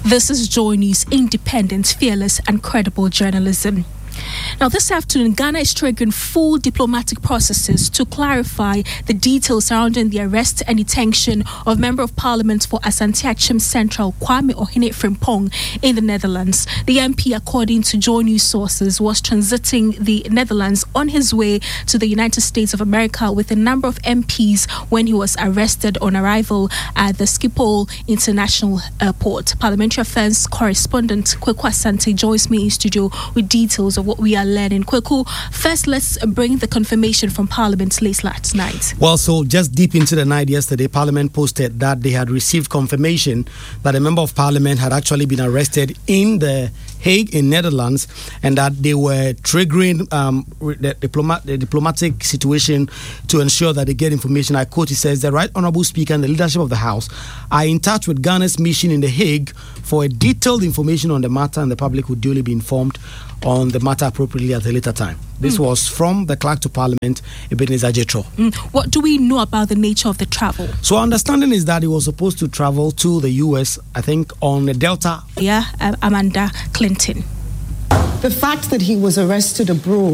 This is Joy News, independent, fearless, and credible journalism. Now, this afternoon, Ghana is triggering full diplomatic processes to clarify the details surrounding the arrest and detention of Member of Parliament for Asante Achim Central, Kwame Ohene Frimpong, in the Netherlands. The MP, according to Joy News sources, was transiting the Netherlands on his way to the United States of America with a number of MPs when he was arrested on arrival at the Schiphol International Airport. Parliamentary Affairs correspondent Kweku Asante joins me in studio with details of what we are learning. Kweku, first let's bring the confirmation from Parliament late last night. Well, so just deep into the night yesterday, Parliament posted that they had received confirmation that a Member of Parliament had actually been arrested in the Hague in Netherlands, and that they were triggering the diplomatic situation to ensure that they get information. I quote, he says, "The Right Honourable Speaker and the leadership of the House are in touch with Ghana's mission in the Hague for a detailed information on the matter, and the public will duly be informed on the matter appropriately at a later time." This was from the Clerk to Parliament, Ebenezer Jetro. What do we know about the nature of the travel? So our understanding is that he was supposed to travel to the US, I think, on a Delta. Amanda Clinton. The fact that he was arrested abroad